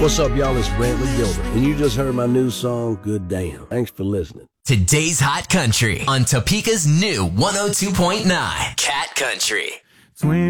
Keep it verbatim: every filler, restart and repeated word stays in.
What's up, y'all? It's Brantley Gilbert, and you just heard my new song, Good Damn. Thanks for listening. Today's Hot Country on Topeka's new one oh two point nine Cat Country.